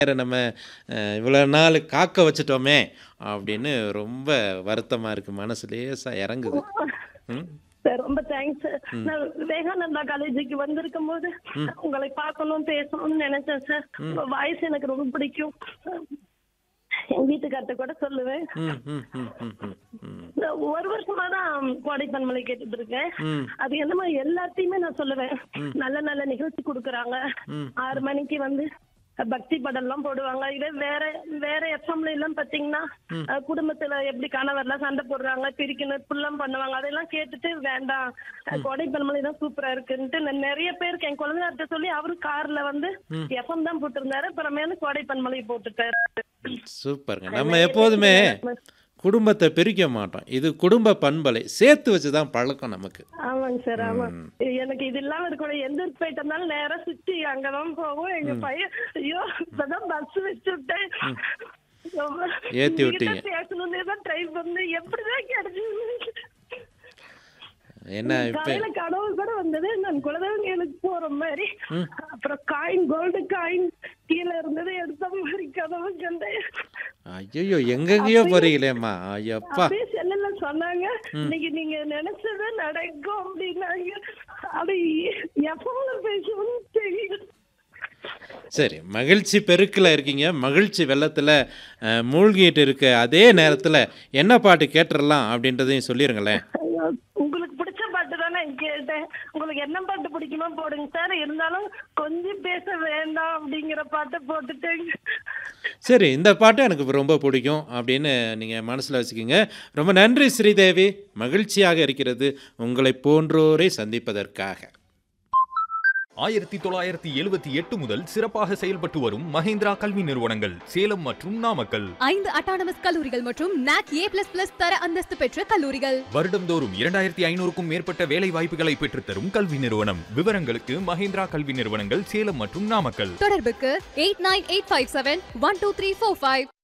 நம்ம இவ்வளோ நாள் காக்க வச்சுட்டோமே அப்படின்னு ரொம்ப வருத்தமா இருக்கு. மனசு லேசா இறங்குது. ம். சார் ரொம்ப தேங்க்ஸ் சார். ம். நான் விவேகானந்தா காலேஜுக்கு வந்திருக்கும் போது ம். உங்களை பார்க்கணும் பேசணும்னு நினைச்சேன் சார். ம். உங்க வாய்ஸ் எனக்கு ரொம்ப பிடிக்கும். என் வீட்டுக்கார்ட்ட கூட சொல்லுவேன். ம். ம். ம். ம். ம். ம். நான் ஒரு வருஷமா தான் கோடை பன்மலை கேட்டுட்டு இருக்கேன். ம். அது என்னமோ எல்லாத்தையுமே நான் சொல்லுவேன். ம். நல்ல நல்ல நிகழ்ச்சி கொடுக்குறாங்க. ம். 6 மணிக்கு வந்து பக்தி படம்லாம் போடுவாங்க. இதே வேற வேற எஃப்எம்ல எல்லாம் பாத்தீங்கன்னா ம். குடும்பத்துல எப்படி கணவர்லாம் சண்டை போடுறாங்க, பிரிக்கணும் இப்படிலாம் பண்ணுவாங்க. அதெல்லாம் கேட்டுட்டு வேண்டாம், கோடை பன்மலை தான் சூப்பரா இருக்குன்ட்டு நான் நிறைய பேருக்கு என் குழந்தைகிட்ட சொல்லி அவரு கார்ல வந்து ம். எஃப்எம் தான் போட்டிருந்தாரு. அப்புறமேல கோடை பன்மலை போட்டுட்டாரு. சூப்பருங்க. நம்ம எப்போதுமே குடும்பத்தை பிரிக்க மாட்டோம். இது குடும்ப பண்பலை சேர்த்து வச்சு தான் பழக்கம் நமக்கு. ஆமாங்க சார், ஆமா. ம். எனக்கு இது இல்லாம இருக்கணும். எந்த ஊருக்கு போயிட்டு இருந்தாலும் நேரா சுத்தி அங்கதான் போகும். எங்க பையன் ஐயோ இப்பதான் பஸ் வச்சு விட்டேன். ரொம்ப ஏத்தி உங்ககிட்ட விட்டீங்க. பேசணும்னே தான் ட்ரை பண்ணேன். எப்படிதான் கிடைச்சது? என்ன இப்ப காலையில கனவு கூட வந்தது, நான் குலதெய்வங்களுக்கு போற மாதிரி. ம். அப்புறம் காயின், கோல்டு காயின் கீழே இருந்தது, எடுத்த மாதிரி கனவு கண்டேன். ஐயோ எங்கெங்கேயோ போறீங்களேம்மா. ஐயப்பா. அப்படியே செல்லுல சொன்னாங்க, ம். இன்னைக்கு நீங்க நினைச்சது நடக்கும் அப்படின்னாங்க. அது எப்பவும் பேசணும்னு தெரியல. சரி, மகிழ்ச்சி பெருக்கில் இருக்கீங்க. மகிழ்ச்சி வெள்ளத்தில் மூழ்கிட்டு இருக்க அதே நேரத்தில் என்ன பாட்டு கேட்டுறலாம் அப்படின்றதையும் சொல்லிடுங்களேன். ஐயோ, உங்களுக்கு பிடிச்ச பாட்டு தானே கேட்டேன். உங்களுக்கு என்ன பாட்டு பிடிக்குமோ போடுங்க சார். இருந்தாலும் கொஞ்சம் பேச வேண்டாம் அப்படிங்கிற பாட்டை போட்டுட்டேங்க. சரி, இந்த பாட்டு எனக்கு ரொம்ப பிடிக்கும் அப்படின்னு நீங்கள் மனசில் வச்சுக்கோங்க. ரொம்ப நன்றி ஸ்ரீதேவி. மகிழ்ச்சியாக இருக்கிறது உங்களை போன்றோரை சந்திப்பதற்காக. 1978 முதல் சிறப்பாக செயல்பட்டு வரும் மஹேந்திரா கல்வி நிறுவனங்கள் சேலம் மற்றும் நாமக்கல். 5 அட்டானமஸ் கல்லூரிகள் மற்றும் நாக் A++ தர அந்தஸ்து பெற்ற கல்லூரிகள். வருடந்தோறும் 2500க்கும் மேற்பட்ட வேலை வாய்ப்புகளை பெற்றுத்தரும் கல்வி நிறுவனம். விவரங்களுக்கு மஹேந்திரா கல்வி நிறுவனங்கள் சேலம் மற்றும் நாமக்கல். தொடர்புக்கு 8985712345.